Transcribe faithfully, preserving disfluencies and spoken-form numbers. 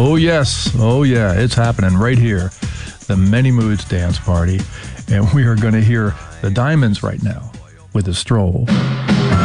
Oh, yes. Oh, yeah. It's happening right here. The Many Moods Dance Party. And we are going to hear the Diamonds right now with a stroll.